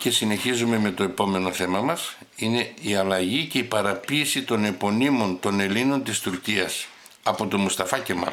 Και συνεχίζουμε με το επόμενο θέμα μας. Είναι η αλλαγή και η παραποίηση των επωνύμων των Ελλήνων της Τουρκίας από τον Μουσταφά Κεμάλ.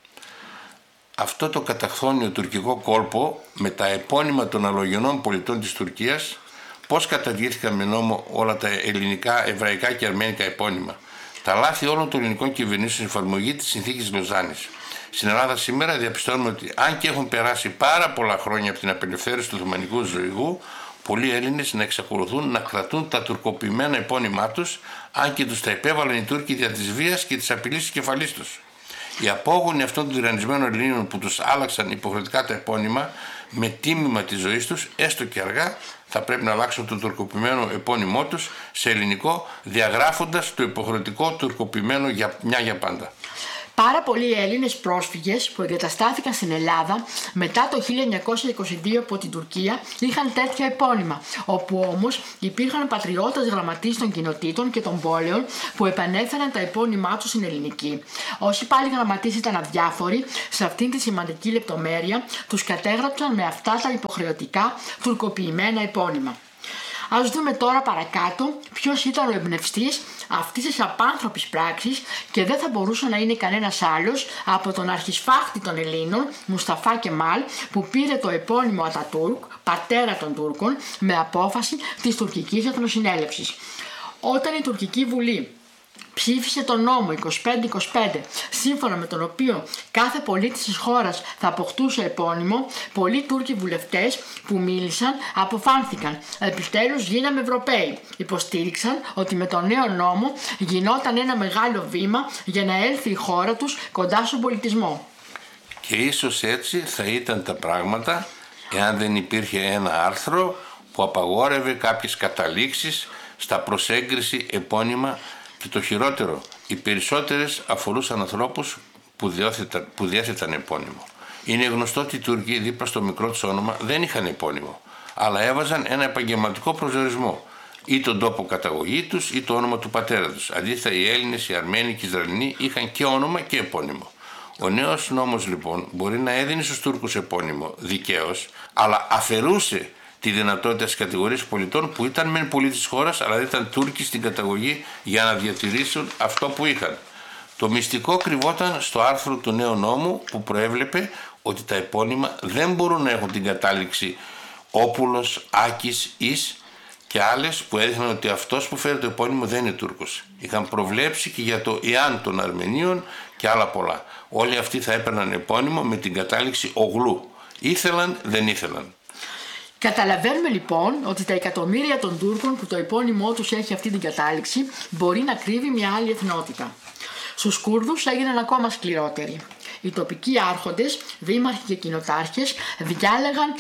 Αυτό το καταχθόνιο τουρκικό κόλπο με τα επώνυμα των αλλογενών πολιτών της Τουρκίας, πώς καταργήθηκαν με νόμο όλα τα ελληνικά, εβραϊκά και αρμένικα επώνυμα. Τα λάθη όλων των ελληνικών κυβερνήσεων στην εφαρμογή της συνθήκης Λοζάνης. Στην Ελλάδα σήμερα διαπιστώνουμε ότι αν και έχουν περάσει πάρα πολλά χρόνια από την απελευθέρωση του Οθωμανικού Ζωυγού, πολλοί Έλληνες να εξακολουθούν να κρατούν τα τουρκοποιημένα επώνυμά τους, αν και τους τα επέβαλαν οι Τούρκοι δια της βίας και της απειλής της κεφαλής τους. Οι απόγονοι αυτών των τυραννισμένων Ελλήνων που τους άλλαξαν υποχρεωτικά τα επώνυμα με τίμημα της ζωής τους, έστω και αργά, θα πρέπει να αλλάξουν το τουρκοποιημένο επώνυμό τους σε ελληνικό, διαγράφοντας το υποχρεωτικό τουρκοποιημένο για πάντα. Πάρα πολλοί Έλληνες πρόσφυγες που εγκαταστάθηκαν στην Ελλάδα μετά το 1922 από την Τουρκία είχαν τέτοια επώνυμα, όπου όμως υπήρχαν πατριώτες γραμματείς των κοινοτήτων και των πόλεων που επανέφεραν τα επώνυμά τους στην ελληνική. Όσοι πάλι γραμματείς ήταν αδιάφοροι σε αυτήν τη σημαντική λεπτομέρεια, τους κατέγραψαν με αυτά τα υποχρεωτικά τουρκοποιημένα επώνυμα. Ας δούμε τώρα παρακάτω ποιος ήταν ο εμπνευστής αυτής της απάνθρωπης πράξης και δεν θα μπορούσε να είναι κανένας άλλος από τον αρχισφάχτη των Ελλήνων, Μουσταφά Κεμάλ, που πήρε το επώνυμο Ατατούρκ, πατέρα των Τούρκων, με απόφαση της τουρκικής εθνοσυνέλευσης. Όταν η τουρκική Βουλή ψήφισε τον νόμο 2525, σύμφωνα με τον οποίο κάθε πολίτης της χώρας θα αποκτούσε επώνυμο, πολλοί Τούρκοι βουλευτές που μίλησαν αποφάνθηκαν. Επιτέλους γίναμε Ευρωπαίοι. Υποστήριξαν ότι με τον νέο νόμο γινόταν ένα μεγάλο βήμα για να έλθει η χώρα τους κοντά στον πολιτισμό. Και ίσως έτσι θα ήταν τα πράγματα εάν δεν υπήρχε ένα άρθρο που απαγόρευε κάποιες καταλήξεις στα προσέγγιση επώνυμα. Και το χειρότερο, οι περισσότερες αφορούσαν ανθρώπους που διέθεταν επώνυμο. Είναι γνωστό ότι οι Τούρκοι δίπλα στο μικρό τους όνομα δεν είχαν επώνυμο, αλλά έβαζαν ένα επαγγελματικό προσδιορισμό, ή τον τόπο καταγωγή τους ή το όνομα του πατέρα τους. Αντίθετα, οι Έλληνες, οι Αρμένοι και οι Ισραηλινοί είχαν και όνομα και επώνυμο. Ο νέος νόμος λοιπόν μπορεί να έδινε στους Τούρκους επώνυμο δικαίως, αλλά αφαιρούσε τη δυνατότητα στις κατηγορίες πολιτών που ήταν μεν πολίτες της χώρας, αλλά δεν ήταν Τούρκοι στην καταγωγή για να διατηρήσουν αυτό που είχαν. Το μυστικό κρυβόταν στο άρθρο του νέου νόμου που προέβλεπε ότι τα επώνυμα δεν μπορούν να έχουν την κατάληξη Όπουλος, Άκης, Ις και άλλες που έδειχναν ότι αυτός που φέρει το επώνυμο δεν είναι Τούρκος. Είχαν προβλέψει και για το Ιάν των Αρμενίων και άλλα πολλά. Όλοι αυτοί θα έπαιρναν επώνυμο με την κατάληξη Ογλού. Ήθελαν, δεν ήθελαν. Καταλαβαίνουμε λοιπόν ότι τα εκατομμύρια των Τούρκων που το επώνυμό τους έχει αυτή την κατάληξη μπορεί να κρύβει μια άλλη εθνότητα. Στους Κούρδους έγιναν ακόμα σκληρότεροι. Οι τοπικοί άρχοντες, δήμαρχοι και κοινοτάρχες διάλεγαν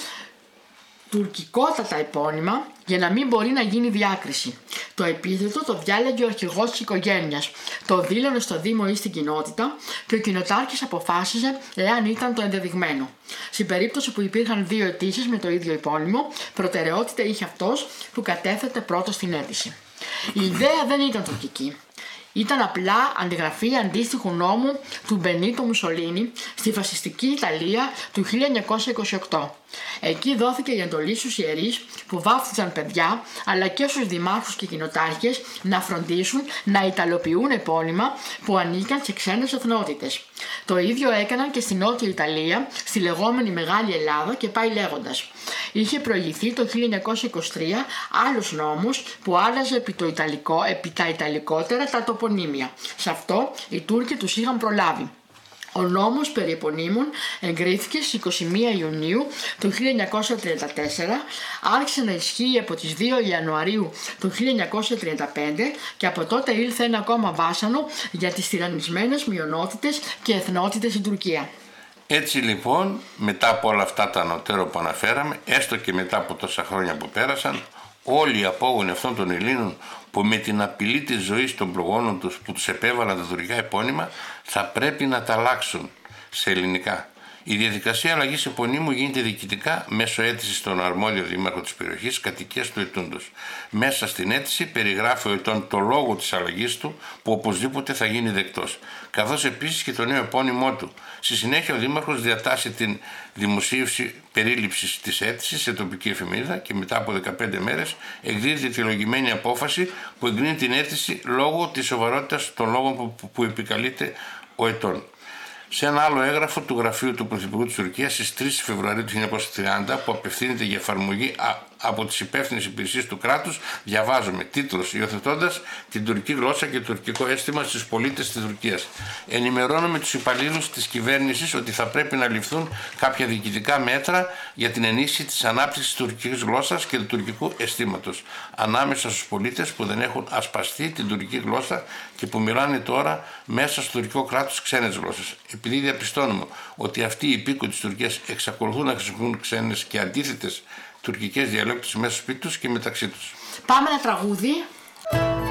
τουρκικότατα επώνυμα για να μην μπορεί να γίνει διάκριση. Το επίθετο το διάλεγε ο αρχηγός της οικογένειας, το δήλωνε στο Δήμο ή στην κοινότητα και ο κοινοτάρχης αποφάσιζε εάν ήταν το ενδεδειγμένο. Στην περίπτωση που υπήρχαν δύο αιτήσεις με το ίδιο επώνυμο, προτεραιότητα είχε αυτός που κατέθετε πρώτος στην αίτηση. Η ιδέα δεν ήταν τουρκική. Ήταν απλά αντιγραφή αντίστοιχου νόμου του Μπενίτο Μουσολίνι στη φασιστική Ιταλία του 1928. Εκεί δόθηκε η εντολή στους ιερείς που βάφτιζαν παιδιά, αλλά και στους δημάρχους και κοινοτάρχες να φροντίσουν να ιταλοποιούν επώνυμα που ανήκαν σε ξένες εθνότητες. Το ίδιο έκαναν και στη Νότια Ιταλία, στη λεγόμενη Μεγάλη Ελλάδα και πάει λέγοντας. Είχε προηγηθεί το 1923 άλλος νόμος που άλλαζε επί τα ιταλικότερα τα τοπονύμια. Σε αυτό οι Τούρκοι τους είχαν προλάβει. Ο νόμος περί επωνύμων εγκρίθηκε στις 21 Ιουνίου του 1934, άρχισε να ισχύει από τις 2 Ιανουαρίου του 1935 και από τότε ήλθε ένα ακόμα βάσανο για τις τυραννισμένες μειονότητες και εθνότητες στην Τουρκία. Έτσι λοιπόν, μετά από όλα αυτά τα ανωτέρω που αναφέραμε, έστω και μετά από τόσα χρόνια που πέρασαν, όλοι οι απόγονοι αυτών των Ελλήνων που με την απειλή της ζωής των προγόνων τους που τους επέβαλαν τα τουρκικά επώνυμα θα πρέπει να τα αλλάξουν σε ελληνικά Η διαδικασία αλλαγής επωνύμου γίνεται διοικητικά μέσω αίτησης στον αρμόδιο δήμαρχο της περιοχής κατοικίας του ετούντος. Μέσα στην αίτηση περιγράφει ο ετών το λόγο της αλλαγής του που οπωσδήποτε θα γίνει δεκτός, καθώς επίσης και το νέο επώνυμό του. Στη συνέχεια ο δήμαρχος διατάσσει την δημοσίευση περίληψης της αίτησης σε τοπική εφημερίδα και μετά από 15 μέρες εκδίδεται τη λογημένη απόφαση που εγκρίνει την αίτηση λόγω της σοβαρότητας των λόγων που επικαλείται ο ετών. Σε ένα άλλο έγγραφο του γραφείου του Πρωθυπουργού της Τουρκίας στις 3 Φεβρουαρίου του 1930 που απευθύνεται για εφαρμογή από τις υπεύθυνες υπηρεσίες του κράτους, διαβάζουμε τίτλος «Υιοθετώντας την τουρκική γλώσσα και το τουρκικό αίσθημα στους πολίτες της Τουρκίας». Ενημερώνουμε τους υπαλλήλους της κυβέρνησης ότι θα πρέπει να ληφθούν κάποια διοικητικά μέτρα για την ενίσχυση της ανάπτυξης της τουρκικής γλώσσας και του τουρκικού αισθήματος ανάμεσα στους πολίτες που δεν έχουν ασπαστεί την τουρκική γλώσσα και που μιλάνε τώρα μέσα στο τουρκικό κράτος ξένες γλώσσες. Επειδή διαπιστώνουμε ότι αυτοί οι υπήκοοι της Τουρκίας εξακολουθούν να χρησιμοποιούν ξένες και αντίθετες τουρκικές διαλέκτους μέσα στο σπίτι τους και μεταξύ τους. Πάμε ένα τραγούδι.